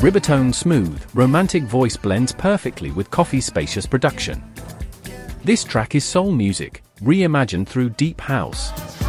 Ribotone smooth, romantic voice blends perfectly with Coffee's spacious production. This track is soul music, reimagined through deep house.